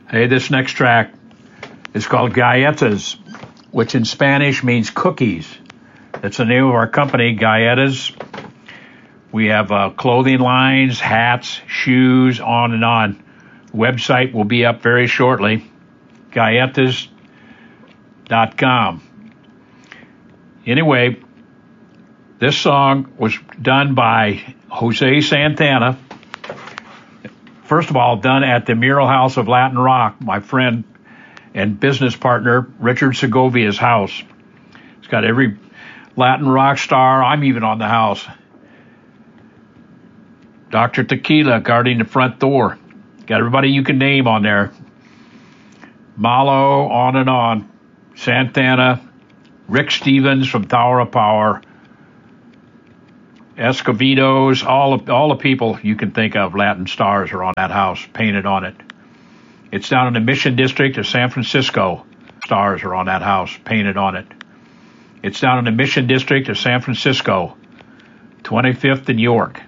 Hey, this next track is called Galletas, which in Spanish means cookies. That's the name of our company, Galletas. We have clothing lines, hats, shoes, on and on. Website will be up very shortly, galletas.com. Anyway, this song was done by Jose Santana. First of all, done at the Mural House of Latin Rock, my friend and business partner, Richard Segovia's house. It's got every Latin rock star. I'm even on the house. Dr. Tequila guarding the front door. Got everybody you can name on there. Malo, on and on. Santana, Rick Stevens from Tower of Power, Escovedos, all the people you can think of, Latin stars, are on that house, painted on it. It's down in the Mission District of San Francisco. Stars are on that house, painted on it. It's down in the Mission District of San Francisco, 25th and York.